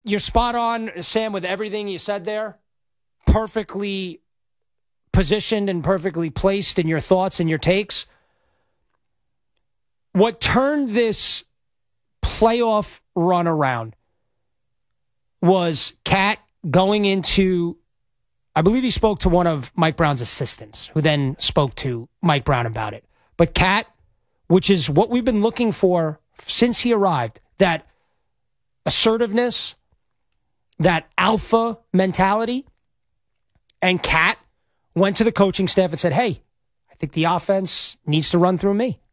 You're spot on, Sam, with everything you said there. Perfectly positioned and perfectly placed in your thoughts and your takes. What turned this playoff run around was Cat going into, I believe he spoke to one of Mike Brown's assistants, who then spoke to Mike Brown about it. But Cat, which is what we've been looking for since he arrived, that assertiveness, that alpha mentality, and Cat went to the coaching staff and said, hey, I think the offense needs to run through me.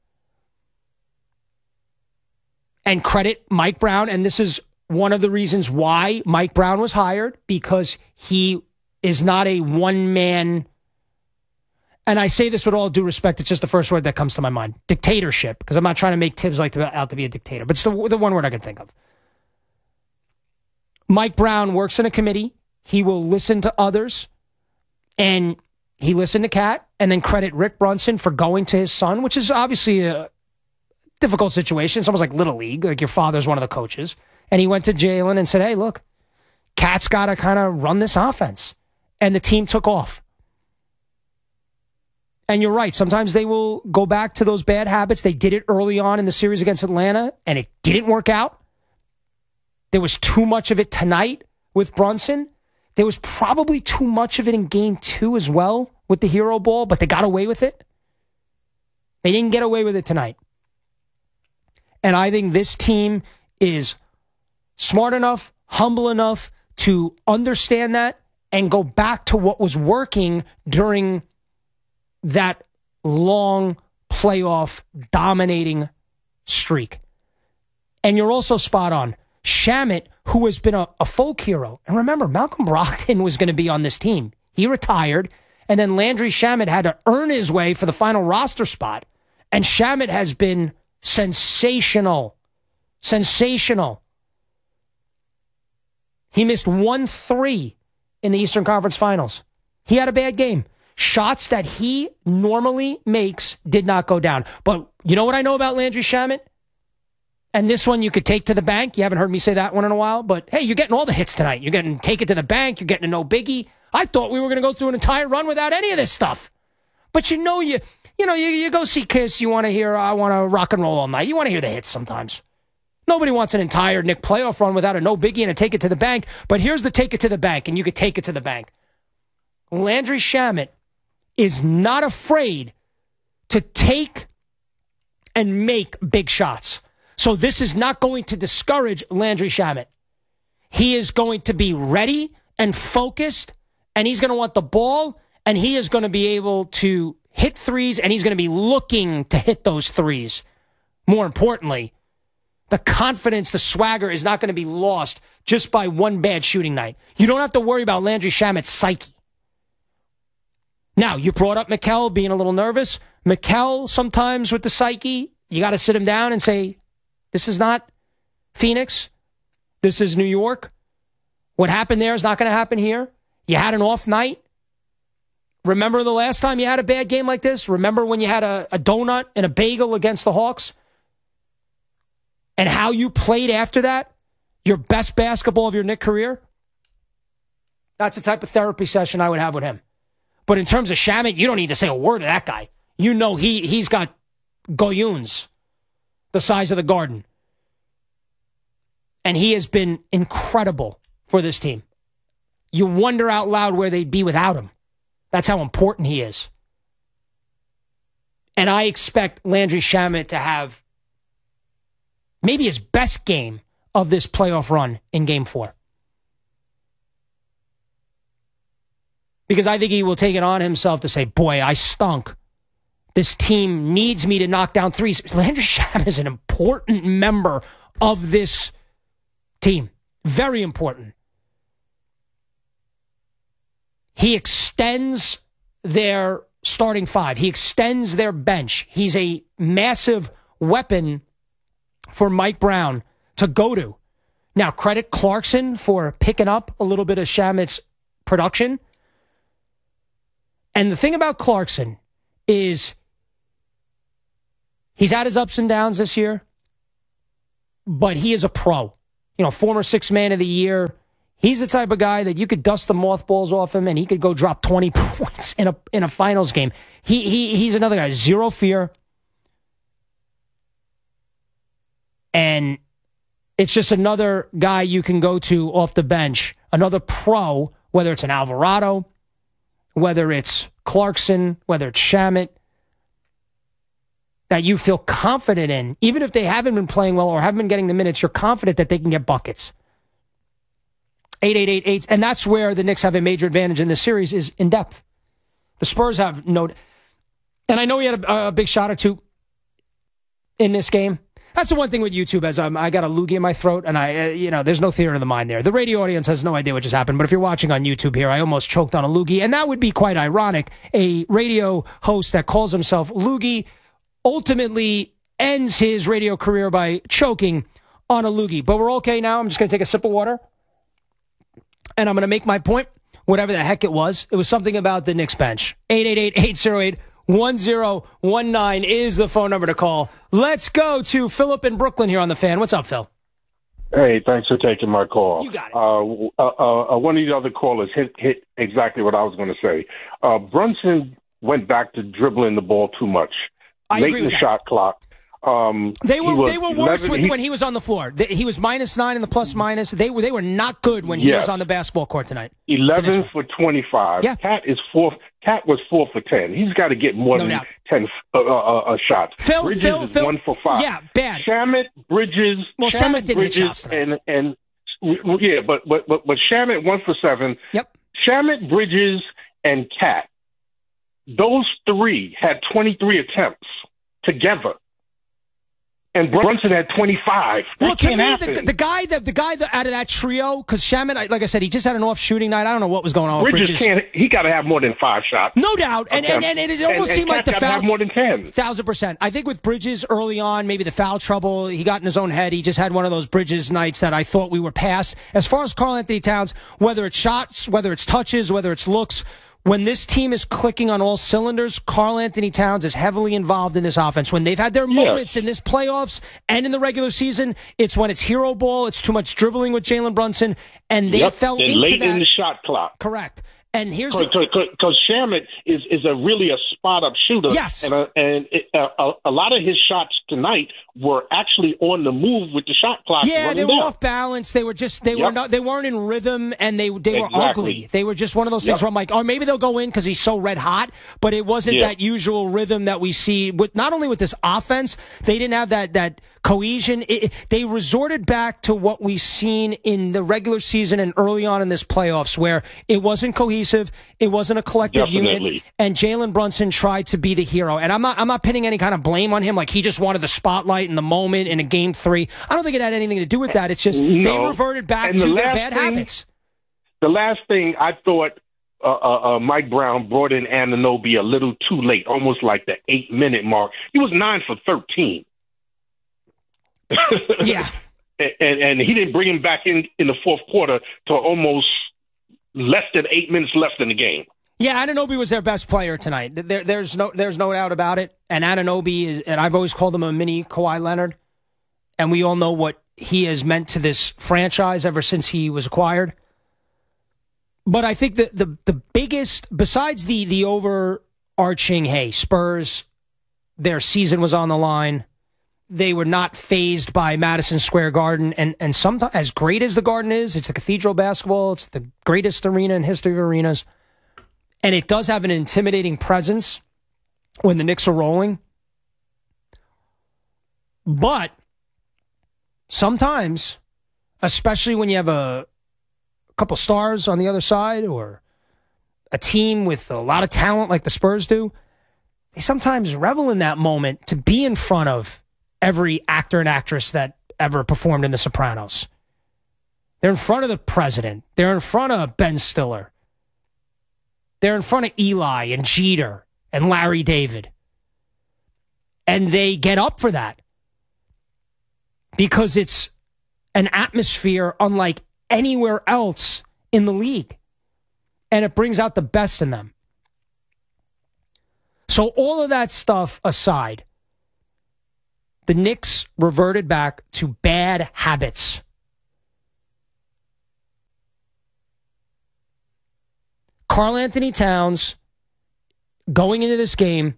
And credit Mike Brown, and this is one of the reasons why Mike Brown was hired, because he is not a one-man, and I say this with all due respect, it's just the first word that comes to my mind, dictatorship, because I'm not trying to make Tibbs out to be a dictator, but it's the one word I can think of. Mike Brown works in a committee. He will listen to others, and he listened to Cat, and then credit Rick Brunson for going to his son, which is obviously a difficult situation. It's almost like Little League, like your father's one of the coaches. And he went to Jalen and said, hey, look, Cat's got to kind of run this offense. And the team took off. And you're right. Sometimes they will go back to those bad habits. They did it early on in the series against Atlanta, and it didn't work out. There was too much of it tonight with Brunson. There was probably too much of it in game 2 as well with the hero ball, but they got away with it. They didn't get away with it tonight. And I think this team is smart enough, humble enough to understand that and go back to what was working during that long playoff dominating streak. And you're also spot on. Shamet, who has been a folk hero. And remember, Malcolm Brogdon was going to be on this team. He retired, and then Landry Shamet had to earn his way for the final roster spot. And Shamet has been sensational. Sensational. He missed 1-3 in the Eastern Conference Finals. He had a bad game. Shots that he normally makes did not go down. But you know what I know about Landry Shamet? And this one you could take to the bank. You haven't heard me say that one in a while. But, hey, you're getting all the hits tonight. You're getting take it to the bank. You're getting a no biggie. I thought we were going to go through an entire run without any of this stuff. But you go see Kiss, you want to hear, I want to rock and roll all night. You want to hear the hits sometimes. Nobody wants an entire Knick playoff run without a no biggie and a take it to the bank. But here's the take it to the bank, and you could take it to the bank. Landry Shamet is not afraid to take and make big shots. So this is not going to discourage Landry Shamet. He is going to be ready and focused, and he's going to want the ball, and he is going to be able to hit threes, and he's going to be looking to hit those threes. More importantly, the confidence, the swagger is not going to be lost just by one bad shooting night. You don't have to worry about Landry Shamet's psyche. Now, you brought up Mikal being a little nervous. Mikal, sometimes with the psyche, you got to sit him down and say, this is not Phoenix. This is New York. What happened there is not going to happen here. You had an off night. Remember the last time you had a bad game like this? Remember when you had a donut and a bagel against the Hawks? And how you played after that? Your best basketball of your Knick career? That's the type of therapy session I would have with him. But in terms of Shamet, you don't need to say a word to that guy. You know he's got goyoons the size of the garden. And he has been incredible for this team. You wonder out loud where they'd be without him. That's how important he is. And I expect Landry Shamet to have maybe his best game of this playoff run in Game 4. Because I think he will take it on himself to say, boy, I stunk. This team needs me to knock down threes. Landry Shamet is an important member of this team. Very important. He extends their starting five. He extends their bench. He's a massive weapon for Mike Brown to go to. Now, credit Clarkson for picking up a little bit of Shamet's production. And the thing about Clarkson is he's had his ups and downs this year, but he is a pro. former sixth man of the year. He's the type of guy that you could dust the mothballs off him and he could go drop 20 points in a finals game. He's another guy, zero fear. And it's just another guy you can go to off the bench, another pro, whether it's an Alvarado, whether it's Clarkson, whether it's Shamet, that you feel confident in. Even if they haven't been playing well or haven't been getting the minutes, you're confident that they can get buckets. 888-8, and that's where the Knicks have a major advantage in this series is in depth. The Spurs have no, and I know he had a big shot or two in this game. That's the one thing with YouTube, as I got a loogie in my throat, and there's no theater of the mind there. The radio audience has no idea what just happened, but if you're watching on YouTube here, I almost choked on a loogie, and that would be quite ironic. A radio host that calls himself Loogie ultimately ends his radio career by choking on a loogie. But we're okay now. I'm just going to take a sip of water, and I'm going to make my point, whatever the heck it was. It was something about the Knicks bench. 888-808-1019 is the phone number to call. Let's go to Philip in Brooklyn here on The Fan. What's up, Phil? Hey, thanks for taking my call. You got it. One of the other callers hit exactly what I was going to say. Brunson went back to dribbling the ball too much. I late agree in with the that. shot clock. They were worse when he was on the floor. He was -9 in the plus-minus. They were not good when he was on the basketball court tonight. 11 for 25. Yeah. Cat was 4 for 10. He's got to get more than 10 shots. Phil, Bridges is 1 for 5. Yeah, bad. Shamet, Bridges, well, Shamet didn't hit shots and but Shamet 1 for 7. Yep. Shamet, Bridges, and Cat. Those three had 23 attempts together. And Brunson had 25. Well, to me, the guy that out of that trio, because Shamet, like I said, he just had an off shooting night. I don't know what was going on with Bridges. He got to have more than 5 shots. No doubt. And it almost seemed like the foul. Have more than 10. 1,000%. I think with Bridges early on, maybe the foul trouble, he got in his own head. He just had one of those Bridges nights that I thought we were past. As far as Karl-Anthony Towns, whether it's shots, whether it's touches, whether it's looks, when this team is clicking on all cylinders, Karl-Anthony Towns is heavily involved in this offense. When they've had their moments in this playoffs and in the regular season, it's when it's hero ball, it's too much dribbling with Jalen Brunson, and they fell into late that. In the shot clock. Correct. And here's because Shamet is really a spot up shooter. Yes, and a lot of his shots tonight were actually on the move with the shot clock. Yeah, they were off balance. They were they weren't in rhythm, and they were ugly. They were just one of those things where I'm like, oh, maybe they'll go in because he's so red hot, but it wasn't that usual rhythm that we see with not only with this offense. They didn't have that cohesion. They resorted back to what we've seen in the regular season and early on in this playoffs, where it wasn't cohesive, it wasn't a collective unit, and Jalen Brunson tried to be the hero. And I'm not pinning any kind of blame on him, like he just wanted the spotlight in the moment in a game 3. I don't think it had anything to do with that. It's just they reverted back to their bad habits. The last thing I thought, Mike Brown brought in Anunoby a little too late, almost like the 8-minute mark. He was 9 for 13. Yeah. And he didn't bring him back in the fourth quarter to almost less than 8 minutes left in the game. Yeah, Anunoby was their best player tonight. There's no doubt about it. And Anunoby is, and I've always called him a mini Kawhi Leonard. And we all know what he has meant to this franchise ever since he was acquired. But I think that the biggest, besides the overarching, hey, Spurs, their season was on the line. They were not fazed by Madison Square Garden. And sometimes, as great as the Garden is, it's a cathedral basketball. It's the greatest arena in history of arenas. And it does have an intimidating presence when the Knicks are rolling. But sometimes, especially when you have a couple stars on the other side or a team with a lot of talent like the Spurs do, they sometimes revel in that moment to be in front of every actor and actress that ever performed in The Sopranos. They're in front of the president. They're in front of Ben Stiller. They're in front of Eli and Jeter and Larry David. And they get up for that because it's an atmosphere unlike anywhere else in the league. And it brings out the best in them. So all of that stuff aside, the Knicks reverted back to bad habits Karl Anthony Towns, going into this game,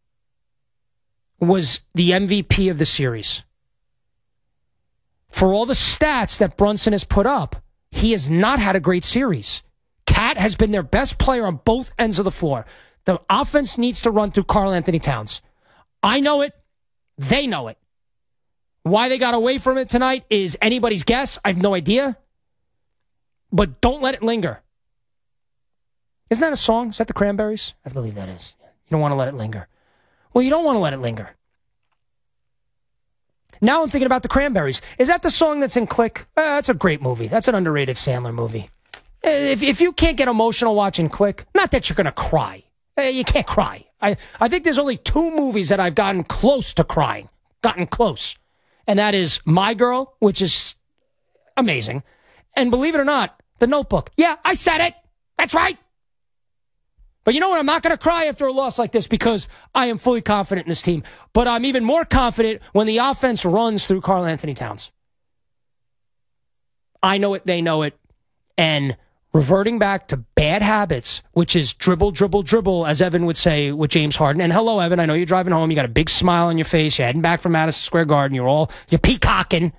was the MVP of the series. For all the stats that Brunson has put up, he has not had a great series. Cat has been their best player on both ends of the floor. The offense needs to run through Karl Anthony Towns. I know it. They know it. Why they got away from it tonight is anybody's guess. I have no idea. But don't let it linger. Isn't that a song? Is that the Cranberries? I believe that is. You don't want to let it linger. Well, you don't want to let it linger. Now I'm thinking about the Cranberries. Is that the song that's in Click? That's a great movie. That's an underrated Sandler movie. If you can't get emotional watching Click, not that you're going to cry. You can't cry. I think there's only 2 movies that I've gotten close to crying. Gotten close. And that is My Girl, which is amazing. And believe it or not, The Notebook. Yeah, I said it. That's right. But you know what? I'm not going to cry after a loss like this because I am fully confident in this team. But I'm even more confident when the offense runs through Karl Anthony Towns. I know it. They know it. And reverting back to bad habits, which is dribble, dribble, dribble, as Evan would say with James Harden. And hello, Evan. I know you're driving home. You got a big smile on your face. You're heading back from Madison Square Garden. You're peacocking.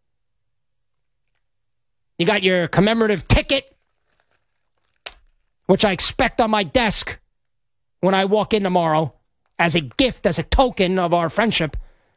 You got your commemorative ticket, which I expect on my desk when I walk in tomorrow as a gift, as a token of our friendship.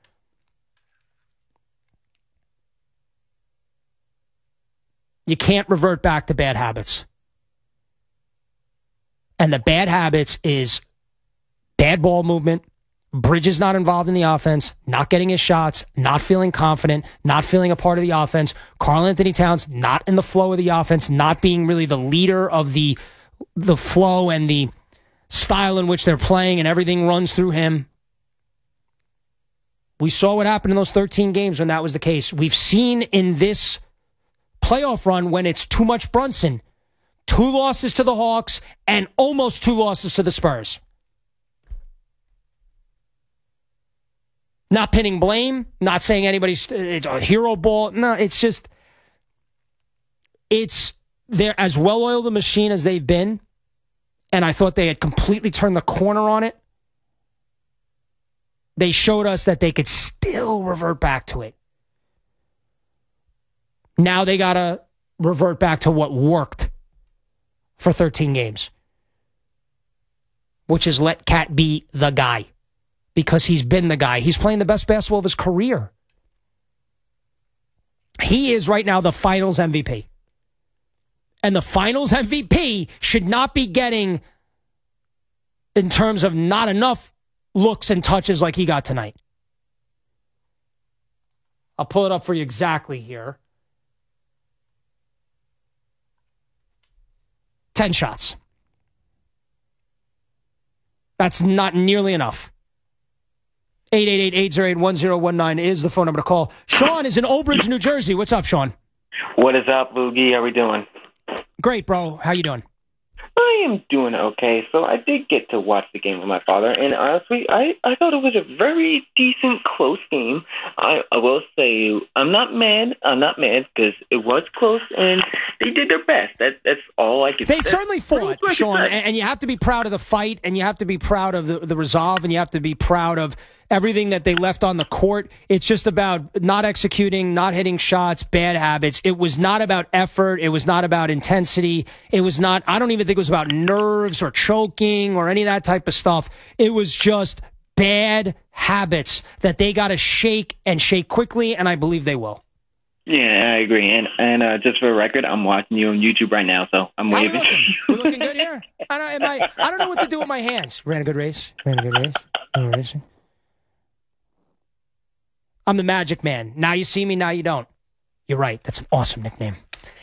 You can't revert back to bad habits. And the bad habits is bad ball movement, Bridges not involved in the offense, not getting his shots, not feeling confident, not feeling a part of the offense. Karl Anthony Towns not in the flow of the offense, not being really the leader of the flow and the style in which they're playing, and everything runs through him. We saw what happened in those 13 games when that was the case. We've seen in this playoff run when it's too much Brunson. 2 losses to the Hawks and almost 2 losses to the Spurs. Not pinning blame, not saying anybody's it's a hero ball. No, it's just, they're as well-oiled a machine as they've been, and I thought they had completely turned the corner on it. They showed us that they could still revert back to it. Now they got to revert back to what worked for 13 games, which is let Cat be the guy, because he's been the guy. He's playing the best basketball of his career. He is right now the Finals MVP. And the Finals MVP should not be getting, in terms of not enough looks and touches like he got tonight. I'll pull it up for you exactly here. 10 shots. That's not nearly enough. 888-808-1019 is the phone number to call. Sean is in Old Bridge, New Jersey. What's up, Sean? What is up, Boogie? How we doing? Great, bro. How you doing? I am doing okay. So I did get to watch the game with my father, and honestly, I thought it was a very decent, close game. I will say I'm not mad because it was close, and they did their best. That's all I could say. They certainly fought, Sean, and you have to be proud of the fight, and you have to be proud of the resolve, and you have to be proud of everything that they left on the court. It's just about not executing, not hitting shots, bad habits. It was not about effort. It was not about intensity. It was not, I don't even think it was about nerves or choking or any of that type of stuff. It was just bad habits that they got to shake, and shake quickly, and I believe they will. Yeah, I agree. And just for the record, I'm watching you on YouTube right now, so I'm waving. We're looking good here? I don't know what to do with my hands. Ran a good race. I'm the Magic Man. Now you see me, now you don't. You're right. That's an awesome nickname.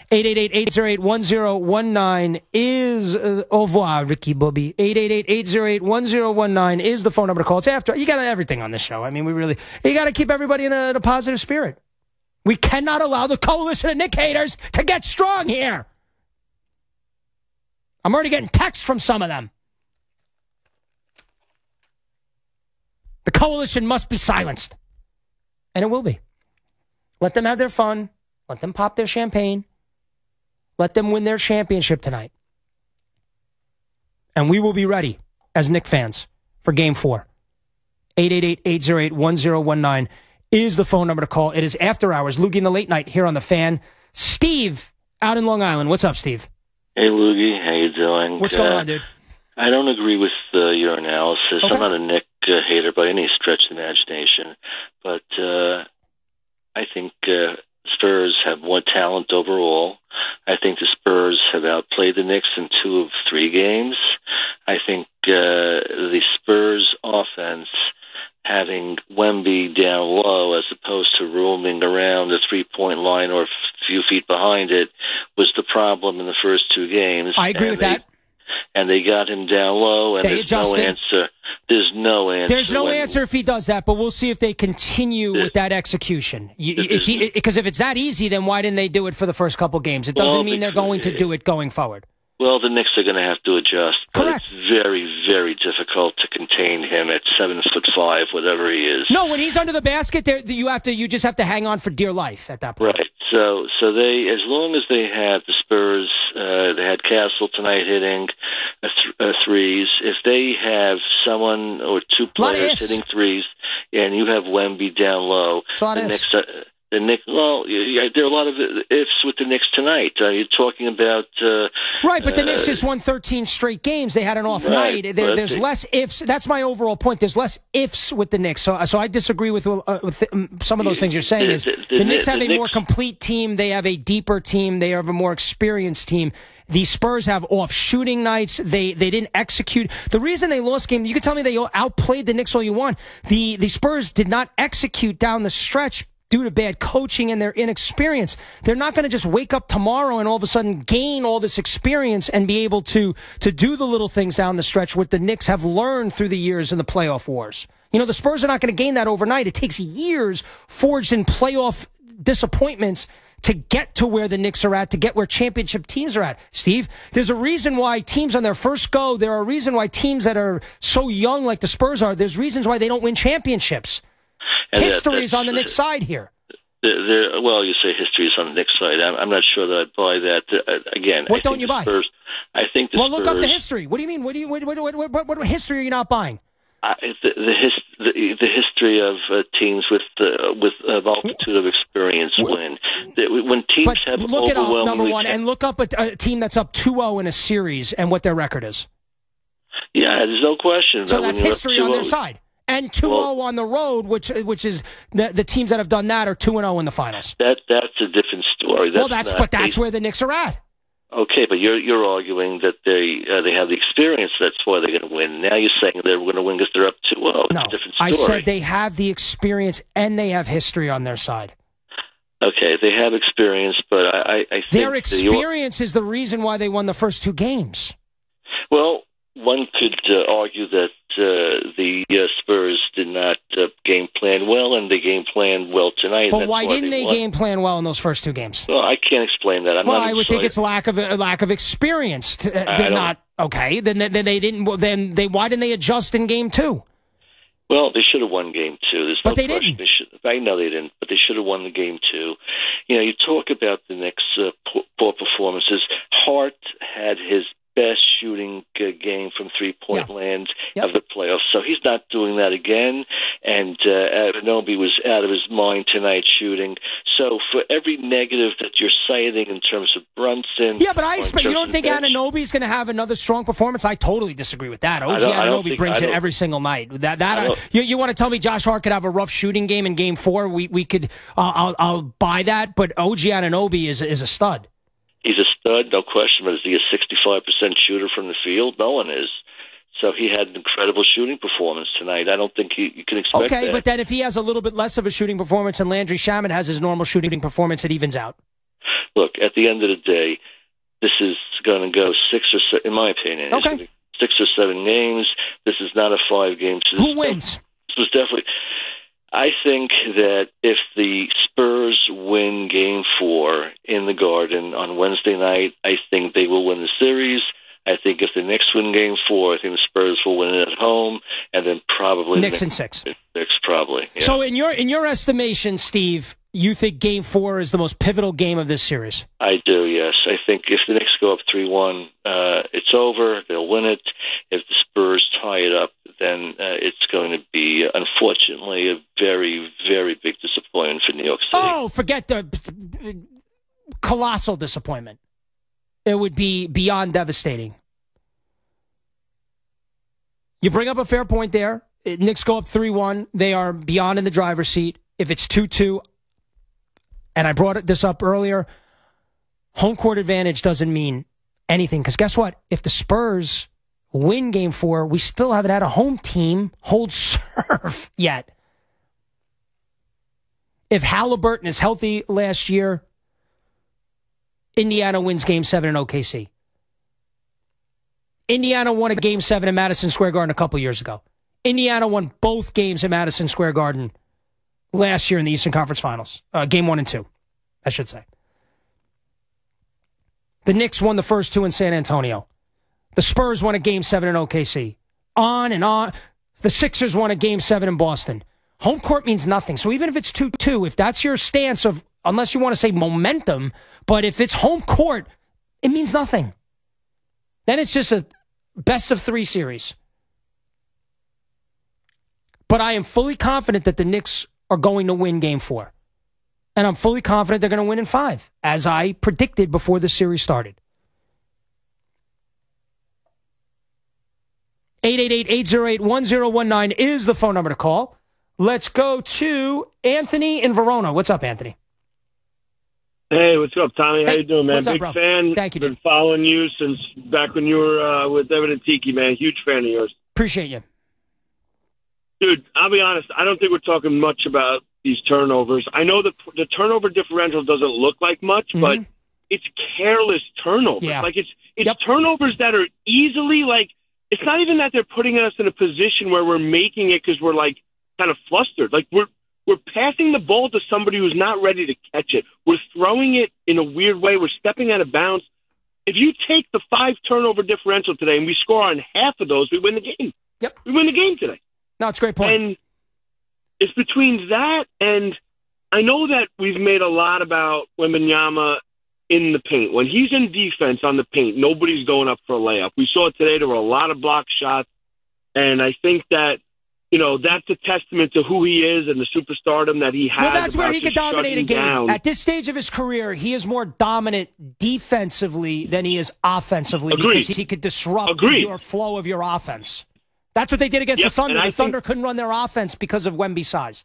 888-808-1019 is au revoir, Ricky Bobby. 888-808-1019 is the phone number to call. It's after. You got everything on this show. I mean, you got to keep everybody in a positive spirit. We cannot allow the coalition of Nick haters to get strong here. I'm already getting texts from some of them. The coalition must be silenced. And it will be. Let them have their fun. Let them pop their champagne. Let them win their championship tonight. And we will be ready as Knicks fans for Game 4. 888-808-1019 is the phone number to call. It is After Hours. Loogie in the Late Night here on The Fan. Steve out in Long Island. What's up, Steve? Hey, Loogie. How you doing? What's going on, dude? I don't agree with your analysis. Okay. I'm not a Knick hater by any stretch of the imagination. But I think Spurs have more talent overall. I think the Spurs have outplayed the Knicks in 2 of 3 games. I think the Spurs offense, having Wemby down low as opposed to roaming around the three-point line or a few feet behind it, was the problem in the first 2 games. I agree with that. And they got him down low, and there's no answer. There's no answer. There's no answer if he does that, but we'll see if they continue with that execution. Because if it's that easy, then why didn't they do it for the first couple games? It doesn't mean they're going to do it going forward. Well, the Knicks are going to have to adjust. But Correct. It's very, very difficult to contain him at 7'5", whatever he is. No, when he's under the basket, you just have to hang on for dear life at that point. Right. So they, as long as they have the Spurs, they had Castle tonight hitting threes. If they have someone or 2 players hitting threes, and you have Wemby down low, the Knicks. Well, there are a lot of ifs with the Knicks tonight. You're talking about right, but the Knicks just won 13 straight games. They had an off night. There's less ifs. That's my overall point. There's less ifs with the Knicks. So I disagree with some of those things you're saying. The Knicks have a more complete team. They have a deeper team. They have a more experienced team. The Spurs have off shooting nights. They didn't execute. The reason they lost game, you can tell me they outplayed the Knicks all you want. The Spurs did not execute down the stretch due to bad coaching and their inexperience. They're not going to just wake up tomorrow and all of a sudden gain all this experience and be able to do the little things down the stretch, what the Knicks have learned through the years in the playoff wars. You know, the Spurs are not going to gain that overnight. It takes years forged in playoff disappointments to get to where the Knicks are at, to get where championship teams are at. Steve, there's a reason why teams on their first go, there are a reason why teams that are so young like the Spurs are, there's reasons why they don't win championships. History is on the Knicks side here. Well, you say history is on the Knicks side. I'm not sure that I buy that. Again, what don't you buy? I think the Spurs. Look up the history. What do you mean? What history are you not buying? The history of teams with a multitude of experience win. When teams have look it up, number one, and look up a team that's up 2-0 in a series and what their record is. Yeah, there's no question. So that's history on their side. And 2-0 on the road, which is the teams that have done that are 2-0 in the finals. That's a different story. That's where the Knicks are at. Okay, but you're arguing that they have the experience. That's why they're going to win. Now you're saying they're going to win because they're up 2-0. It's a different story. I said they have the experience and they have history on their side. Okay, they have experience, but I think their experience is the reason why they won the first 2 games. Well, one could argue that the Spurs did not game plan well, and they game planned well tonight. But why didn't they game plan well in those first 2 games? Well, I can't explain that. I would think it's lack of experience. They're not okay. Then they didn't. Then why didn't they adjust in game 2? Well, they should have won game 2. There's no but they question. didn't. I know they didn't, but they should have won the game 2. You know, you talk about the Knicks' poor performances. Hart had his best shooting game from three-point land of the playoffs. So he's not doing that again. And Anunoby was out of his mind tonight shooting. So for every negative that you're citing in terms of Brunson... Yeah, but I expect you don't think Anunoby's going to have another strong performance? I totally disagree with that. OG Anunoby brings it every single night. You want to tell me Josh Hart could have a rough shooting game in game 4? We could... I'll buy that, but OG Anunoby is a stud. He's a stud, no question, but is he a 65% shooter from the field? No one is. So he had an incredible shooting performance tonight. I don't think you can expect that. Okay, but then if he has a little bit less of a shooting performance and Landry Shamet has his normal shooting performance, it evens out. Look, at the end of the day, this is going to go 6 or 7, in my opinion. Okay. 6 or 7 games. This is not a 5-game system. Who wins? This was definitely... I think that if the Spurs win Game 4 in the Garden on Wednesday night, I think they will win the series. I think if the Knicks win Game 4, I think the Spurs will win it at home, and then probably Knicks in 6. Knicks probably. Yeah. So in your estimation, Steve, you think Game 4 is the most pivotal game of this series? I do, yes. I think if the Knicks go up 3-1, it's over. They'll win it. If the Spurs tie it up, then it's going to be, unfortunately, a very, very big disappointment for New York City. Oh, forget the colossal disappointment. It would be beyond devastating. You bring up a fair point there. Knicks go up 3-1. They are beyond in the driver's seat. If it's 2-2, and I brought this up earlier, home court advantage doesn't mean anything. Because guess what? If the Spurs win Game 4, we still haven't had a home team hold serve yet. If Halliburton is healthy last year, Indiana wins Game 7 in OKC. Indiana won a Game 7 in Madison Square Garden a couple years ago. Indiana won both games in Madison Square Garden last year in the Eastern Conference Finals. Game 1 and 2, I should say. The Knicks won the first 2 in San Antonio. The Spurs won a Game 7 in OKC. On and on. The Sixers won a Game 7 in Boston. Home court means nothing. So even if it's 2-2, if that's your stance of, unless you want to say momentum, but if it's home court, it means nothing. Then it's just a best-of-3 series. But I am fully confident that the Knicks are going to win Game 4. And I'm fully confident they're going to win in 5, as I predicted before the series started. 888-808-1019 is the phone number to call. Let's go to Anthony in Verona. What's up, Anthony? Hey, what's up, Tommy? How you doing, man? What's up, Big bro? fan. Thank you, dude. Been following you since back when you were with Evan and Tiki, man. Huge fan of yours. Appreciate you. Dude, I'll be honest. I don't think we're talking much about these turnovers. I know the turnover differential doesn't look like much, but it's careless turnovers. Yeah. Like it's turnovers that are easily like. It's not even that they're putting us in a position where we're making it because we're like kind of flustered. Like we're passing the ball to somebody who's not ready to catch it. We're throwing it in a weird way. We're stepping out of bounds. If you take the 5 turnover differential today and we score on half of those, we win the game. Yep. We win the game today. No, it's a great point. And it's between that and I know that we've made a lot about Wembanyama in the paint. When he's in defense on the paint, nobody's going up for a layup. We saw it today. There were a lot of block shots. And I think that, that's a testament to who he is and the superstardom that he has. Well, that's where he can dominate a game. Down. At this stage of his career, he is more dominant defensively than he is offensively. Agreed. Because he could disrupt Agreed. your flow of your offense. That's what they did against the Thunder. The Thunder couldn't run their offense because of Wemby's size.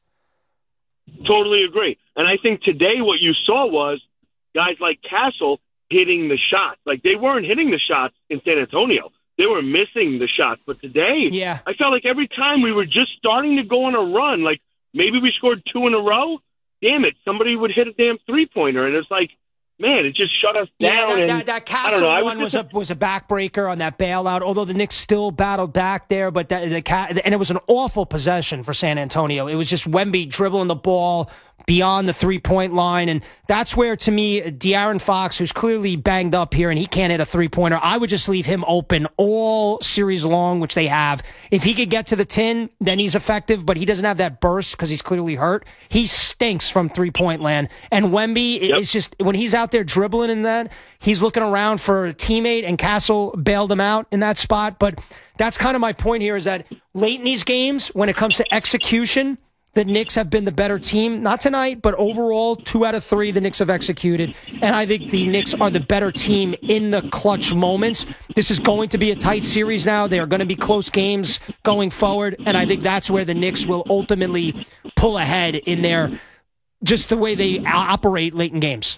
Totally agree. And I think today what you saw was guys like Castle hitting the shots. Like, they weren't hitting the shots in San Antonio. They were missing the shots. But today, I felt like every time we were just starting to go on a run, like maybe we scored 2 in a row, damn it, somebody would hit a damn three-pointer. And it's like, man, it just shut us down. Yeah, that Castle one was a backbreaker on that bailout, although the Knicks still battled back there. But and it was an awful possession for San Antonio. It was just Wemby dribbling the ball beyond the three-point line. And that's where, to me, De'Aaron Fox, who's clearly banged up here and he can't hit a three-pointer, I would just leave him open all series long, which they have. If he could get to the 10, then he's effective, but he doesn't have that burst because he's clearly hurt. He stinks from three-point land. And Wemby is just, when he's out there dribbling in that, he's looking around for a teammate, and Castle bailed him out in that spot. But that's kind of my point here, is that late in these games, when it comes to execution, the Knicks have been the better team. Not tonight, but overall, 2 out of 3 the Knicks have executed. And I think the Knicks are the better team in the clutch moments. This is going to be a tight series now. They are going to be close games going forward. And I think that's where the Knicks will ultimately pull ahead in their, just the way they operate late in games.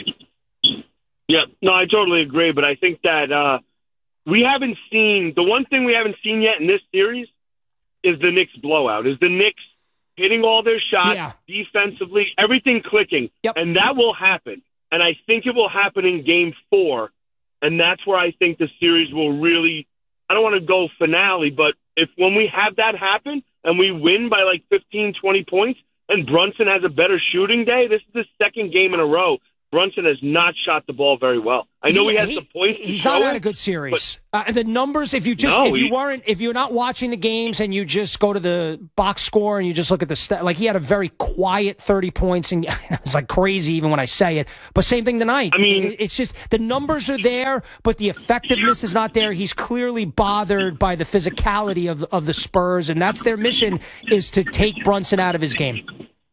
Yeah, no, I totally agree. But I think that we haven't seen, the one thing we haven't seen yet in this series is the Knicks blowout, is the Knicks hitting all their shots defensively, everything clicking. And that will happen. And I think it will happen in Game 4. And that's where I think the series will really, I don't want to go finale, but when we have that happen and we win by like 15, 20 points and Brunson has a better shooting day, this is the second game in a row Brunson has not shot the ball very well. I know he has the points. He's not had a good series. The numbers, if you're not watching the games and you just go to the box score and you just look at the like he had a very quiet 30 points and it's like crazy even when I say it. But same thing tonight. I mean, it's just the numbers are there, but the effectiveness is not there. He's clearly bothered by the physicality of the Spurs, and that's their mission, is to take Brunson out of his game.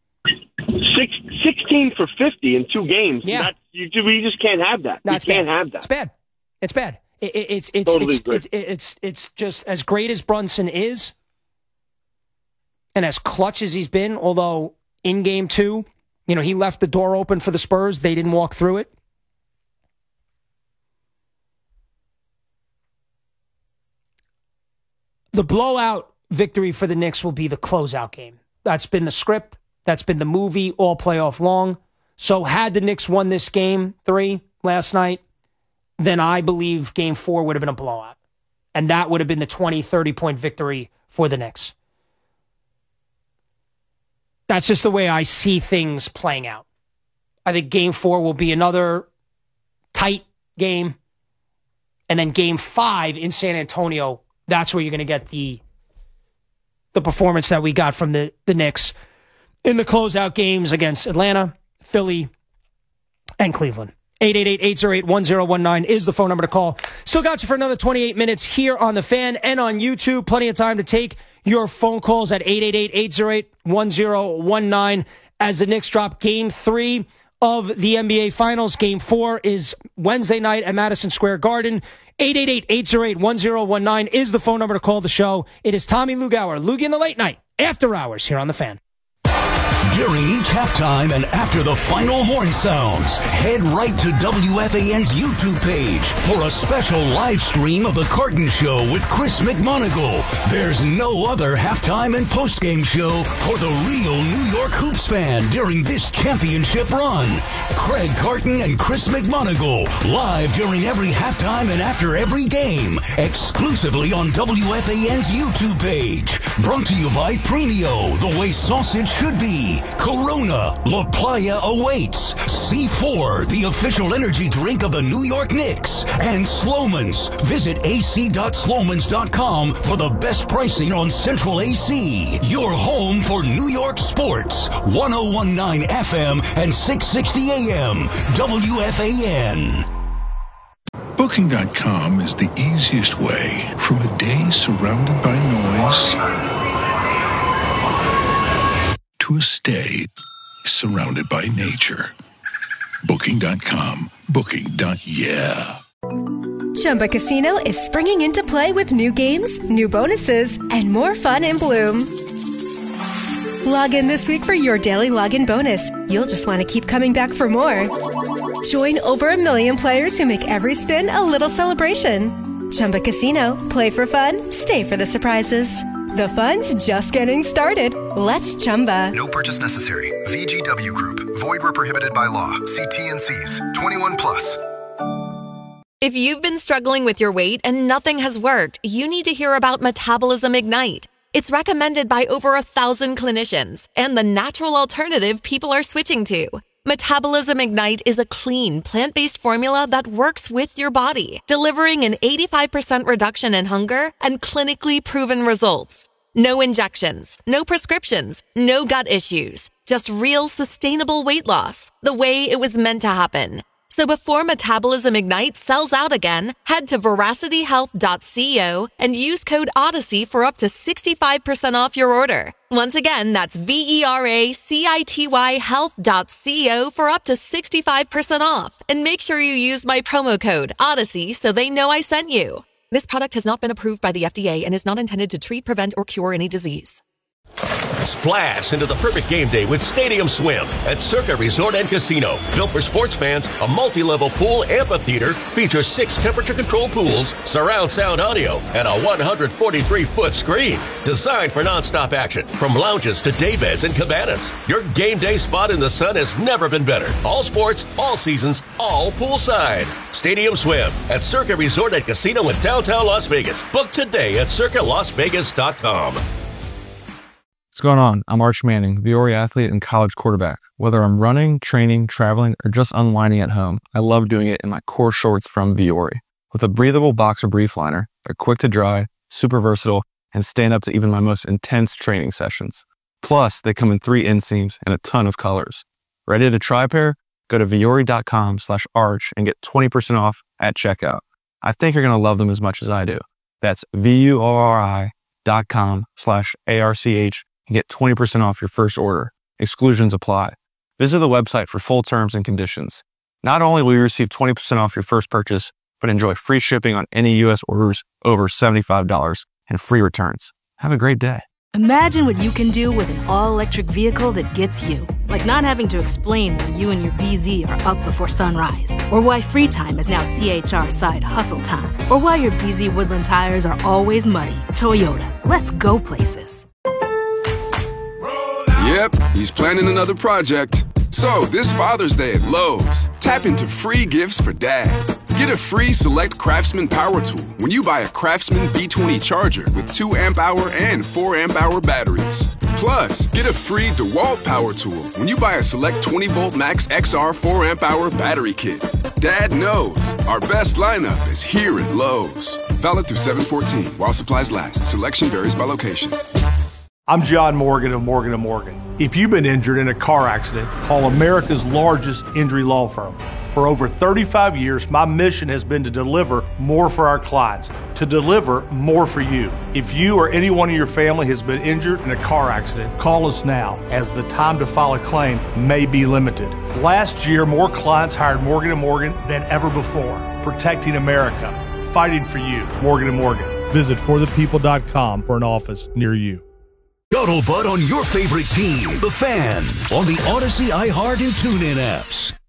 16 for 50 in 2 games. Yeah. We just can't have that. We can't have that. It's bad. It's bad. It's just as great as Brunson is and as clutch as he's been, although in game 2, he left the door open for the Spurs. They didn't walk through it. The blowout victory for the Knicks will be the closeout game. That's been the script. That's been the movie all playoff long. So had the Knicks won this game 3 last night, then I believe game 4 would have been a blowout. And that would have been the 20, 30-point victory for the Knicks. That's just the way I see things playing out. I think game 4 will be another tight game. And then game 5 in San Antonio, that's where you're going to get the performance that we got from the Knicks in the closeout games against Atlanta, Philly, and Cleveland. 888-808-1019 is the phone number to call. Still got you for another 28 minutes here on The Fan and on YouTube. Plenty of time to take your phone calls at 888-808-1019 as the Knicks drop game 3 of the NBA Finals. Game 4 is Wednesday night at Madison Square Garden. 888-808-1019 is the phone number to call the show. It is Tommy Lugauer, Loogie in the Late Night, After Hours here on The Fan. During each halftime and after the final horn sounds, head right to WFAN's YouTube page for a special live stream of The Carton Show with Chris McMonagle. There's no other halftime and postgame show for the real New York Hoops fan during this championship run. Craig Carton and Chris McMonagle, live during every halftime and after every game, exclusively on WFAN's YouTube page. Brought to you by Premio, the way sausage should be. Corona, La Playa awaits. C4, the official energy drink of the New York Knicks. And Sloman's. Visit ac.slomans.com for the best pricing on Central AC. Your home for New York sports. 1019 FM and 660 AM. WFAN. Booking.com is the easiest way from a day surrounded by noise to a stay surrounded by nature. Booking.com. Booking.yeah. Chumba Casino is springing into play with new games, new bonuses, and more fun in Bloom. Log in this week for your daily login bonus. You'll just want to keep coming back for more. Join over 1 million players who make every spin a little celebration. Chumba Casino. Play for fun. Stay for the surprises. The fun's just getting started. Let's Chumba. No purchase necessary. VGW Group. Void where prohibited by law. See T&Cs. 21 plus. If you've been struggling with your weight and nothing has worked, you need to hear about Metabolism Ignite. It's recommended by over 1,000 clinicians and the natural alternative people are switching to. Metabolism Ignite is a clean, plant-based formula that works with your body, delivering an 85% reduction in hunger and clinically proven results. No injections, no prescriptions, no gut issues, just real sustainable weight loss, the way it was meant to happen. So before Metabolism Ignite sells out again, head to veracityhealth.co and use code Odyssey for up to 65% off your order. Once again, that's VERACITY health.co for up to 65% off. And make sure you use my promo code Odyssey so they know I sent you. This product has not been approved by the FDA and is not intended to treat, prevent, or cure any disease. Splash into the perfect game day with Stadium Swim at Circa Resort and Casino. Built for sports fans, a multi-level pool amphitheater features 6 temperature-controlled pools, surround sound audio, and a 143-foot screen. Designed for nonstop action, from lounges to daybeds and cabanas. Your game day spot in the sun has never been better. All sports, all seasons, all poolside. Stadium Swim at Circa Resort and Casino in downtown Las Vegas. Book today at circalasvegas.com. going on? I'm Arch Manning, Viore athlete and college quarterback. Whether I'm running, training, traveling, or just unwinding at home, I love doing it in my core shorts from Viore. With a breathable boxer brief liner, they're quick to dry, super versatile, and stand up to even my most intense training sessions. Plus, they come in 3 inseams and a ton of colors. Ready to try a pair? Go to Viore.com/arch and get 20% off at checkout. I think you're going to love them as much as I do. That's VUORI.com/ARCH and get 20% off your first order. Exclusions apply. Visit the website for full terms and conditions. Not only will you receive 20% off your first purchase, but enjoy free shipping on any U.S. orders over $75 and free returns. Have a great day. Imagine what you can do with an all-electric vehicle that gets you. Like not having to explain why you and your BZ are up before sunrise. Or why free time is now CHR side hustle time. Or why your BZ Woodland tires are always muddy. Toyota, let's go places. Yep, he's planning another project. So, this Father's Day at Lowe's, tap into free gifts for Dad. Get a free Select Craftsman power tool when you buy a Craftsman B20 charger with 2 amp-hour and 4 amp-hour batteries. Plus, get a free DeWalt power tool when you buy a Select 20-volt Max XR 4 amp-hour battery kit. Dad knows our best lineup is here at Lowe's. Valid through 7/14 while supplies last. Selection varies by location. I'm John Morgan of Morgan & Morgan. If you've been injured in a car accident, call America's largest injury law firm. For over 35 years, my mission has been to deliver more for our clients, to deliver more for you. If you or anyone in your family has been injured in a car accident, call us now, as the time to file a claim may be limited. Last year, more clients hired Morgan & Morgan than ever before, protecting America, fighting for you. Morgan & Morgan. Visit forthepeople.com for an office near you. Scuttlebutt on your favorite team, the Fan, on the Odyssey, iHeart, and TuneIn apps.